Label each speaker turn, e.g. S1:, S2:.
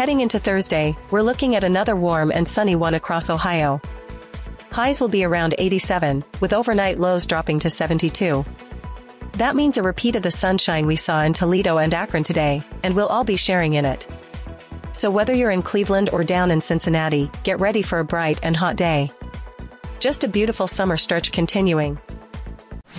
S1: Heading into Thursday, we're looking at another warm and sunny one across Ohio. Highs will be around 87, with overnight lows dropping to 72. That means a repeat of the sunshine we saw in Toledo and Akron today, and we'll all be sharing in it. So whether you're in Cleveland or down in Cincinnati, get ready for a bright and hot day. Just a beautiful summer stretch continuing.